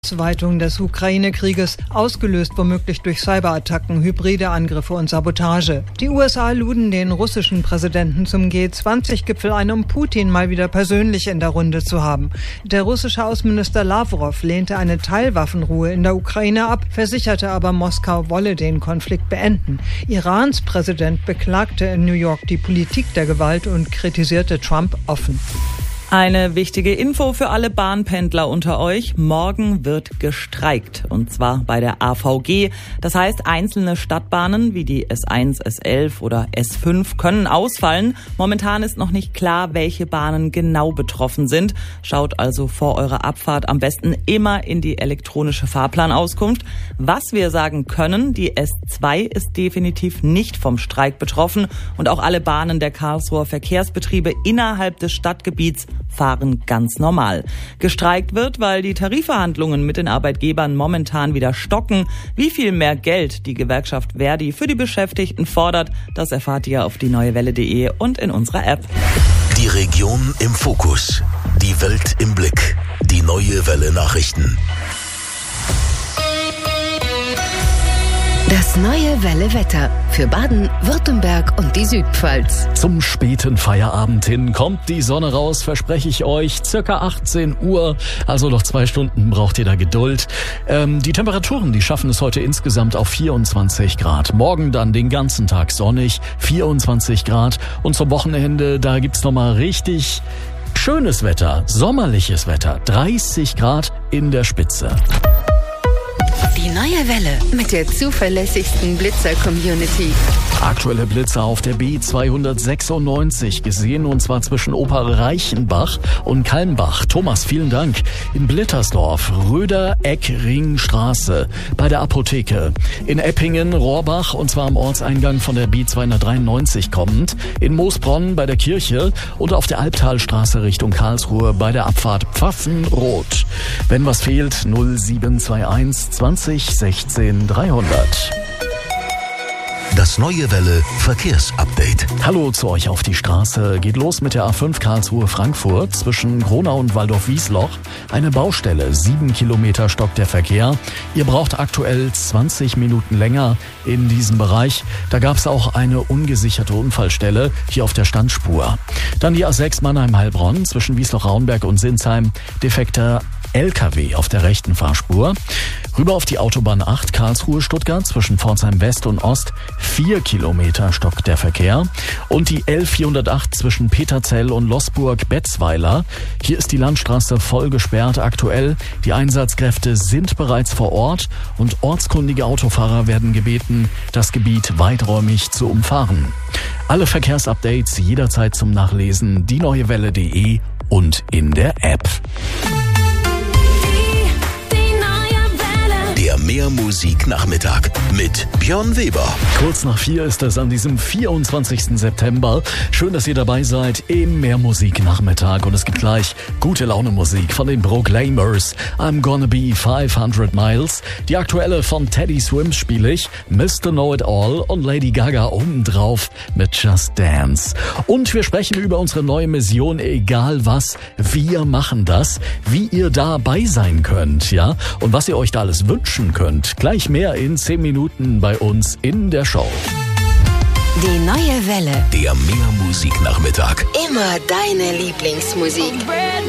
Ausweitung des Ukraine-Krieges, ausgelöst womöglich durch Cyberattacken, hybride Angriffe und Sabotage. Die USA luden den russischen Präsidenten zum G20-Gipfel ein, um Putin mal wieder persönlich in der Runde zu haben. Der russische Außenminister Lavrov lehnte eine Teilwaffenruhe in der Ukraine ab, versicherte aber, Moskau wolle den Konflikt beenden. Irans Präsident beklagte in New York die Politik der Gewalt und kritisierte Trump offen. Eine wichtige Info für alle Bahnpendler unter euch. Morgen wird gestreikt. Und zwar bei der AVG. Das heißt, einzelne Stadtbahnen wie die S1, S11 oder S5 können ausfallen. Momentan ist noch nicht klar, welche Bahnen genau betroffen sind. Schaut also vor eurer Abfahrt am besten immer in die elektronische Fahrplanauskunft. Was wir sagen können, die S2 ist definitiv nicht vom Streik betroffen. Und auch alle Bahnen der Karlsruher Verkehrsbetriebe innerhalb des Stadtgebiets fahren ganz normal. Gestreikt wird, weil die Tarifverhandlungen mit den Arbeitgebern momentan wieder stocken. Wie viel mehr Geld die Gewerkschaft Verdi für die Beschäftigten fordert, das erfahrt ihr auf dieneuewelle.de und in unserer App. Die Region im Fokus, die Welt im Blick, die Neue Welle Nachrichten. Das Neue Welle Wetter für Baden, Württemberg und die Südpfalz. Zum späten Feierabend hin kommt die Sonne raus, verspreche ich euch. Circa 18 Uhr, also noch 2 Stunden braucht ihr da Geduld. Die Temperaturen, die schaffen es heute insgesamt auf 24 Grad. Morgen dann den ganzen Tag sonnig, 24 Grad. Und zum Wochenende, da gibt's nochmal richtig schönes Wetter, sommerliches Wetter. 30 Grad in der Spitze. Die Neue Welle mit der zuverlässigsten Blitzer-Community. Aktuelle Blitzer auf der B296 gesehen, und zwar zwischen Oberreichenbach und Kalmbach. Thomas, vielen Dank. In Blittersdorf, Röder-Eck-Ring-Straße bei der Apotheke. In Eppingen, Rohrbach, und zwar am Ortseingang von der B293 kommend. In Moosbronn bei der Kirche und auf der Albtalstraße Richtung Karlsruhe bei der Abfahrt Pfaffenrot. Wenn was fehlt, 0721 20 16 300. Das Neue Welle Verkehrsupdate. Hallo zu euch auf die Straße. Geht los mit der A5 Karlsruhe-Frankfurt zwischen Gronau und Waldorf-Wiesloch. Eine Baustelle, 7 Kilometer stockt der Verkehr. Ihr braucht aktuell 20 Minuten länger in diesem Bereich. Da gab es auch eine ungesicherte Unfallstelle hier auf der Standspur. Dann die A6 Mannheim-Heilbronn zwischen Wiesloch-Raunberg und Sinsheim. Defekter LKW auf der rechten Fahrspur. Rüber auf die Autobahn 8 Karlsruhe-Stuttgart zwischen Pforzheim West und Ost. 4 Kilometer stockt der Verkehr. Und die L408 zwischen Peterzell und Loßburg-Betzweiler. Hier ist die Landstraße voll gesperrt aktuell. Die Einsatzkräfte sind bereits vor Ort und ortskundige Autofahrer werden gebeten, das Gebiet weiträumig zu umfahren. Alle Verkehrsupdates jederzeit zum Nachlesen, dieneuewelle.de und in der App. Der Mehrmusik-Nachmittag mit Björn Weber. Kurz nach 4 ist es an diesem 24. September. Schön, dass ihr dabei seid im Mehrmusik-Nachmittag. Und es gibt gleich gute Laune-Musik von den Proclaimers. I'm Gonna Be 500 Miles. Die aktuelle von Teddy Swims spiele ich. Mr. Know-It-All und Lady Gaga obendrauf mit Just Dance. Und wir sprechen über unsere neue Mission, egal was. Wir machen das. Wie ihr dabei sein könnt, ja? Und was ihr euch da alles wünschen könnt. Gleich mehr in 10 Minuten bei uns in der Show. Die Neue Welle. Der Mehrmusik-Nachmittag. Immer deine Lieblingsmusik.